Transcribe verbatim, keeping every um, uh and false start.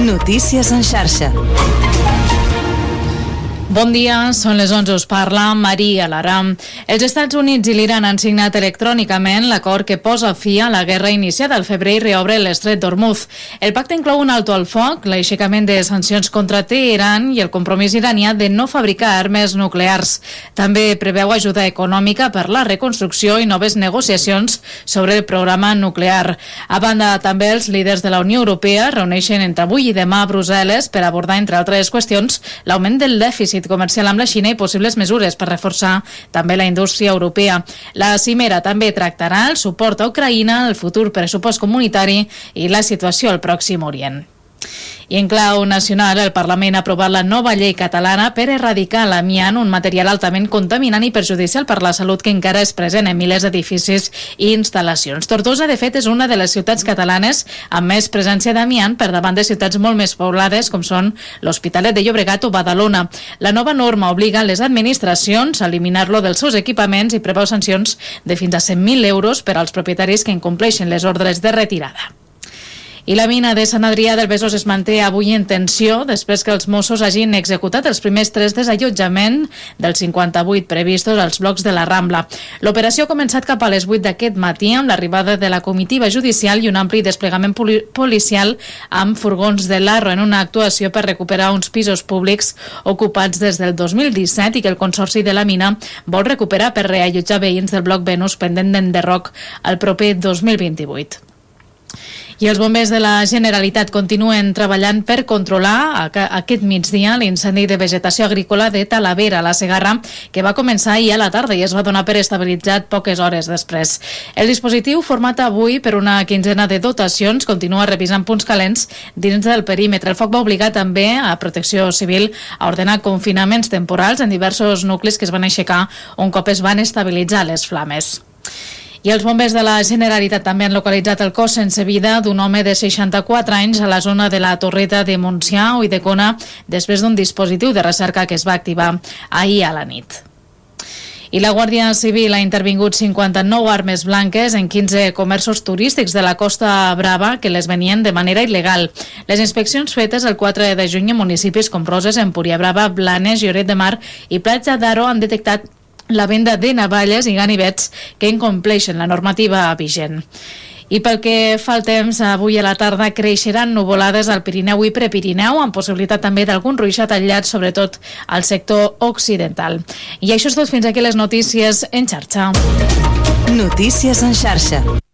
Notícies en xarxa. Bon dia, són les onze, us parla Maria Lara. Els Estats Units i l'Iran han signat electrònicament l'acord que posa fi a la guerra iniciada al febrer i reobre l'estret d'Hormuz. El pacte inclou un alto al foc, l'aixecament de sancions contra Teheran i el compromís iranià de no fabricar armes nuclears. També preveu ajuda econòmica per la reconstrucció i noves negociacions sobre el programa nuclear. A banda, també els líders de la Unió Europea reuneixen entre avui i demà a Brussel·les per abordar, entre altres qüestions, l'augment del dèficit comercial amb la Xina i possibles mesures per reforçar també la indústria europea. La cimera també tractarà el suport a Ucraïna, el futur pressupost comunitari i la situació al Pròxim Orient. I en clau nacional, el Parlament ha aprovat la nova llei catalana per erradicar l'amiant, un material altament contaminant i perjudicial per la salut que encara és present en milers d'edificis i instal·lacions. Tortosa, de fet, és una de les ciutats catalanes amb més presència d'amiant per davant de ciutats molt més poblades com són l'Hospitalet de Llobregat o Badalona. La nova norma obliga les administracions a eliminar-lo dels seus equipaments i preveu sancions de fins a cent mil euros per als propietaris que incompleixen les ordres de retirada. I la mina de Sant Adrià del Besòs es manté avui en tensió després que els Mossos hagin executat els primers tres desallotjaments dels cinquanta-vuit previstos als blocs de la Rambla. L'operació ha començat cap a les vuit d'aquest matí amb l'arribada de la comitiva judicial i un ampli desplegament poli policial amb furgons de l'Arro en una actuació per recuperar uns pisos públics ocupats des del dos mil disset i que el Consorci de la Mina vol recuperar per reallotjar veïns del bloc Venus pendent d'enderroc el proper dos mil vint-i-vuit. I els bombers de la Generalitat continuen treballant per controlar aquest migdia l'incendi de vegetació agrícola de Talavera, a la Segarra, que va començar ahir a la tarda i es va donar per estabilitzat poques hores després. El dispositiu, format avui per una quinzena de dotacions, continua revisant punts calents dins del perímetre. El foc va obligar també a Protecció Civil a ordenar confinaments temporals en diversos nuclis que es van aixecar un cop es van estabilitzar les flames. I els bombers de la Generalitat també han localitzat el cos sense vida d'un home de seixanta-quatre anys a la zona de la Torreta de Montsià o Ulldecona després d'un dispositiu de recerca que es va activar ahir a la nit. I la Guàrdia Civil ha intervingut cinquanta-nou armes blanques en quinze comerços turístics de la Costa Brava que les venien de manera il·legal. Les inspeccions fetes el quatre de juny en municipis com Roses, Empúria Brava, Blanes, Lloret de Mar i Platja d'Aro han detectat la venda de navalles i ganivets que incompleixen la normativa vigent. I pel que fa al temps, avui a la tarda creixeran nuvolades al Pirineu i Prepirineu, amb possibilitat també d'algun ruixat aïllat, sobretot al sector occidental. I això és tot, fins aquí les notícies en xarxa. Notícies en xarxa.